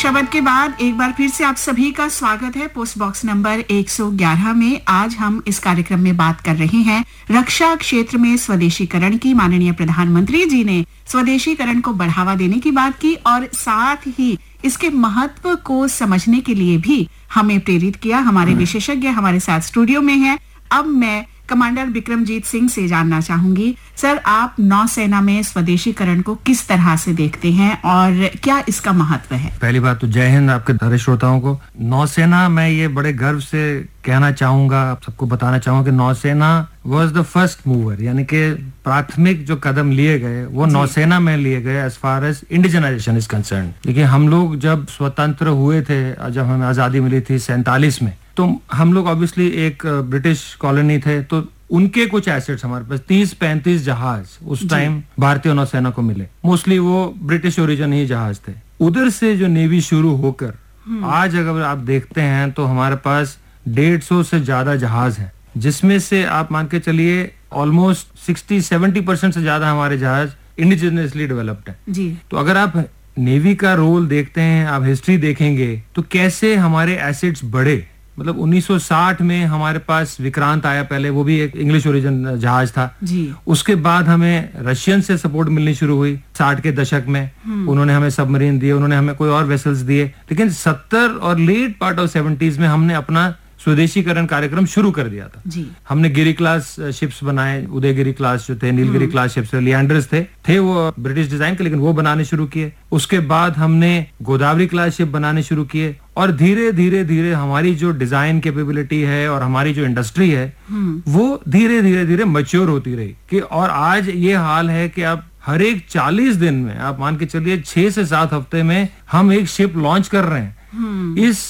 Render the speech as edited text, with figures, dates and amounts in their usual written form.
शब्द के बाद एक बार फिर से आप सभी का स्वागत है पोस्ट बॉक्स नंबर 111 में। आज हम इस कार्यक्रम में बात कर रहे हैं रक्षा क्षेत्र में स्वदेशीकरण की। माननीय प्रधानमंत्री जी ने स्वदेशीकरण को बढ़ावा देने की बात की और साथ ही इसके महत्व को समझने के लिए भी हमें प्रेरित किया। हमारे विशेषज्ञ हमारे साथ स्टूडियो में हैं। अब मैं कमांडर विक्रमजीत सिंह से जानना चाहूंगी, सर आप नौसेना में स्वदेशीकरण को किस तरह से देखते हैं और क्या इसका महत्व है? पहली बात तो जय हिंद आपके सारे श्रोताओं को। नौसेना, मैं ये बड़े गर्व से कहना चाहूंगा, आप सबको बताना चाहूंगा कि नौसेना वाज द फर्स्ट मूवर, यानी कि प्राथमिक जो कदम लिए गए वो नौसेना में लिए गए as far as indigenisation is concern. देखिए, हम लोग जब स्वतंत्र हुए थे, जब हमें आजादी मिली थी 47 में, तो हम लोग ऑब्वियसली एक ब्रिटिश कॉलोनी थे, तो उनके कुछ एसेट्स हमारे पास 30-35 जहाज उस टाइम भारतीय नौसेना को मिले। मोस्टली वो ब्रिटिश ओरिजिन ही जहाज थे। उधर से जो नेवी शुरू होकर आज अगर आप देखते हैं तो हमारे पास 150 से ज्यादा जहाज हैं, जिसमें से आप मान के चलिए ऑलमोस्ट 60-70% से ज्यादा हमारे जहाज इंडिजिनियसली डेवलप्ड है जी। तो अगर आप नेवी का रोल देखते हैं, आप हिस्ट्री देखेंगे तो कैसे हमारे एसेट्स बढ़े। मतलब 1960 में हमारे पास विक्रांत आया, पहले वो भी एक इंग्लिश ओरिजिन जहाज था जी। उसके बाद हमें रशियन से सपोर्ट मिलनी शुरू हुई 60 के दशक में। उन्होंने हमें सबमरीन दिए, उन्होंने हमें कोई और वेसल्स दिए, लेकिन 70 और लेट पार्ट ऑफ 70s में हमने अपना स्वदेशीकरण कार्यक्रम शुरू कर दिया था जी। हमने गिरी क्लास शिप्स बनाए, उदयगिरी क्लास जो थे, नीलगिरी क्लास शिप्स, लिएंडर्स थे वो ब्रिटिश डिजाइन के, लेकिन वो बनाने शुरू किए। उसके बाद हमने गोदावरी क्लास शिप बनाने शुरू किए और धीरे धीरे धीरे हमारी जो डिजाइन कैपेबिलिटी है और हमारी जो इंडस्ट्री है वो धीरे धीरे धीरे मैच्योर होती रही कि और आज ये हाल है कि आप हर एक 40 दिन में, आप मान के चलिए 6 से 7 हफ्ते में हम एक शिप लॉन्च कर रहे हैं। इस